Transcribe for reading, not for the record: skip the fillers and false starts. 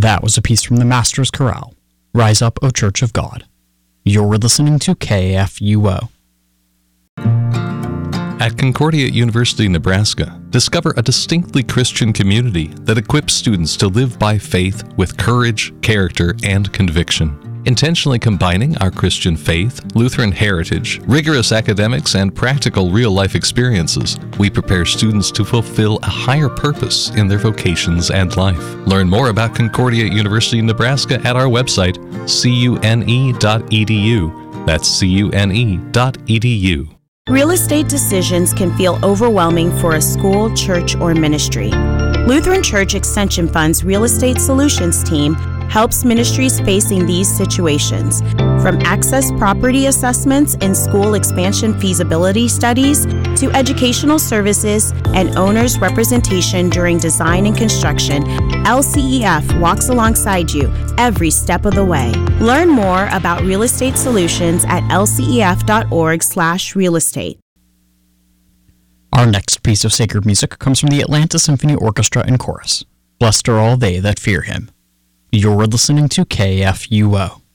That was a piece from the Master's Chorale, Rise Up, O Church of God. You're listening to KFUO. At Concordia University, Nebraska, discover a distinctly Christian community that equips students to live by faith with courage, character, and conviction. Intentionally combining our Christian faith, Lutheran heritage, rigorous academics, and practical real-life experiences, we prepare students to fulfill a higher purpose in their vocations and life. Learn more about Concordia University, Nebraska at our website, cune.edu. That's cune.edu. Real estate decisions can feel overwhelming for a school, church, or ministry. Lutheran Church Extension Fund's Real Estate Solutions team helps ministries facing these situations, from access property assessments and school expansion feasibility studies to educational services and owners' representation during design and construction. LCEF walks alongside you every step of the way. Learn more about real estate solutions at lcef.org/realestate. Our next piece of sacred music comes from the Atlanta Symphony Orchestra and Chorus. Blessed are all they that fear him. You're listening to KFUO.